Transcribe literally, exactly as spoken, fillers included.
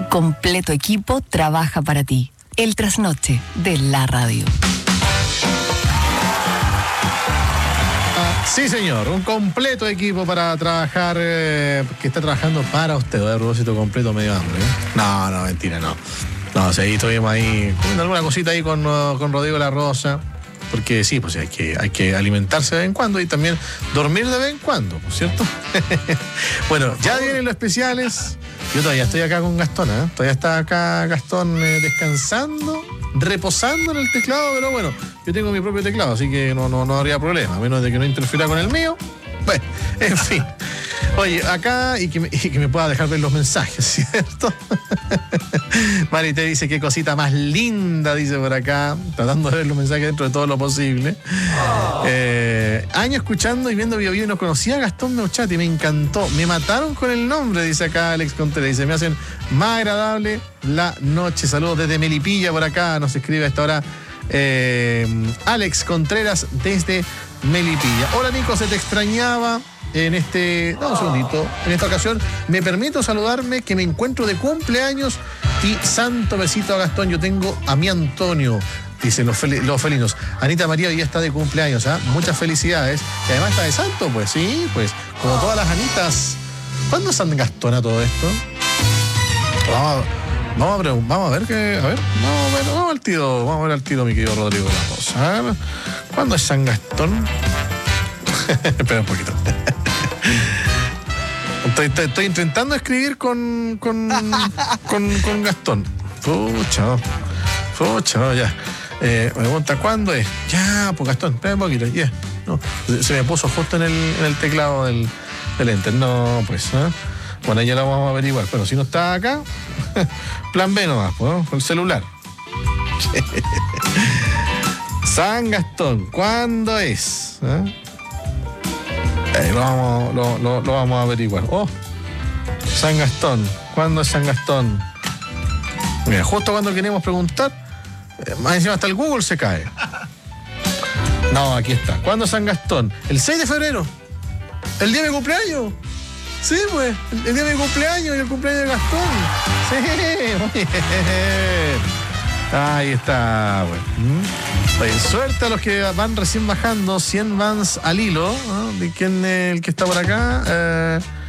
Un completo equipo trabaja para ti. El trasnoche de la radio. Sí, señor, un completo equipo para trabajar, eh, que está trabajando para usted. A propósito, completo, medio hambre, ¿eh? No, no, mentira, no. No, sí, estuvimos ahí comiendo alguna cosita ahí con, uh, con Rodrigo La Rosa. Porque sí, pues hay que, hay que alimentarse de vez en cuando y también dormir de vez en cuando, ¿no es cierto? Bueno, ya vienen los especiales. Yo todavía estoy acá con Gastón, ¿eh? Todavía está acá Gastón eh, descansando, reposando en el teclado, pero bueno, yo tengo mi propio teclado, así que no, no, no habría problema, a menos de que no interfiera con el mío. Bueno, en fin. Oye, acá, y que, me, y que me pueda dejar ver los mensajes, ¿cierto? Mari te dice, qué cosita más linda, dice por acá, tratando de ver los mensajes dentro de todo lo posible. Oh. Eh, año escuchando y viendo Bio Bio y no conocía a Gastón Meuchati, me encantó. Me mataron con el nombre, dice acá Alex Contreras. Dice, me hacen más agradable la noche. Saludos desde Melipilla por acá, nos escribe a esta hora eh, Alex Contreras desde Melipilla. Hola Nico, se te extrañaba. En este, no, un segundito, en esta ocasión me permito saludarme que me encuentro de cumpleaños y santo besito a Gastón. Yo tengo a mi Antonio, dicen los, fel- los felinos. Anita María hoy ya está de cumpleaños, ¿ah? ¿eh? Muchas felicidades. Y además está de santo, pues sí, pues como todas las Anitas. ¿Cuándo es San Gastón a todo esto? Vamos a, vamos a, ver, vamos a ver que, a ver, vamos a ver, vamos al tiro, vamos a ver al tiro, mi querido Rodrigo La Rosa. A ver, ¿cuándo es San Gastón? Espera un poquito. Estoy, estoy, estoy intentando escribir con con, con, con Gastón. Pucha, pucha, ya. Eh, me pregunta, ¿cuándo es? Ya, pues Gastón, espera un poquito. Yeah. No, se me puso justo en el, en el teclado del, del Enter. No, pues, ¿eh? Bueno, ya lo vamos a averiguar. Pero si no está acá, plan B nomás, pues, ¿no? Con el celular. San Gastón, ¿cuándo es? ¿Eh? Eh, lo, vamos, lo, lo, lo vamos a averiguar. Oh, San Gastón. ¿Cuándo es San Gastón? Mira, justo cuando queremos preguntar, eh, más encima hasta el Google se cae. No, aquí está. ¿Cuándo es San Gastón? El seis de febrero. ¿El día de mi cumpleaños? Sí, pues. El, el día de mi cumpleaños y el cumpleaños de Gastón. Sí, muy bien. Ahí está, bueno. ¿Mm? Oye, suerte a los que van recién bajando, cien vans al hilo, ¿no? ¿De quién es el que está por acá? Eh...